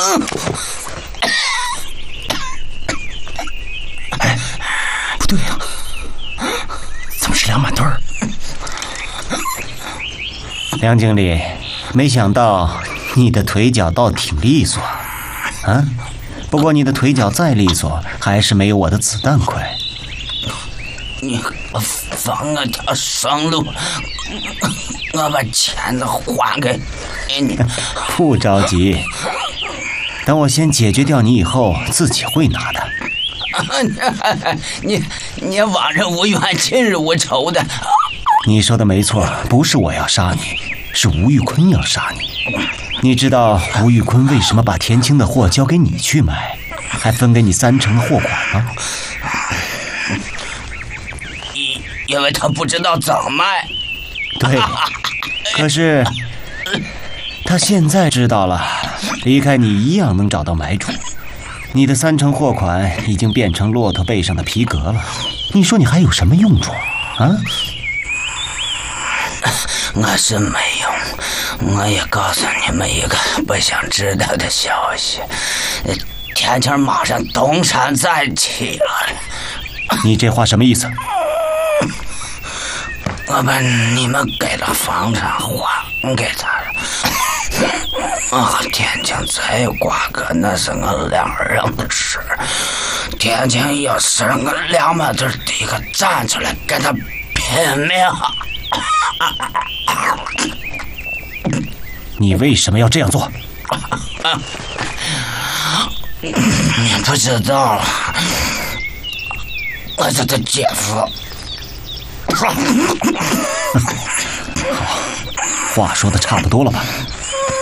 哎，不对呀，怎么是两满腿儿？ 梁经理，没想到你的腿脚倒挺利索，啊？不过你的腿脚再利索，还是没有我的子弹快。 你放我条生路，我把钱都还给你。 不着急，等我先解决掉你以后，自己会拿的。 你往日无冤，近日无仇的。 你说的没错，不是我要杀你，是吴玉坤要杀你。你知道吴玉坤为什么把田青的货交给你去卖，还分给你3成的货款吗？ 因为他不知道怎么卖。 对，可是他现在知道了，离开你一样能找到买主。你的3成货款已经变成骆驼背上的皮革了，你说你还有什么用处啊？ 我是没用，我也告诉你们一个不想知道的消息，田青马上东山再起了。 你这话什么意思？ 我把你们给了房产还给他了。我和田青再有瓜葛，那是我两人的事。田青有事，我2满腿立刻站出来跟他拼命。 你为什么要这样做？ 你不知道，我是他姐夫。 好，话说的差不多了吧？